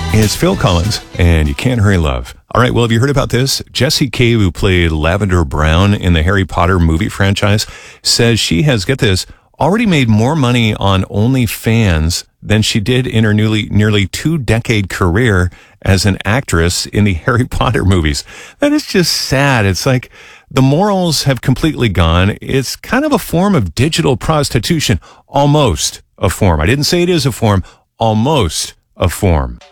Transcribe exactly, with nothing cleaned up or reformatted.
It's Phil Collins, and You Can't Hurry Love. All right, well, have you heard about this? Jessie K, who played Lavender Brown in the Harry Potter movie franchise, says she has, get this, already made more money on OnlyFans than she did in her newly, nearly two-decade career as an actress in the Harry Potter movies. That is just sad. It's like the morals have completely gone. It's kind of a form of digital prostitution, almost a form. I didn't say it is a form, almost a form.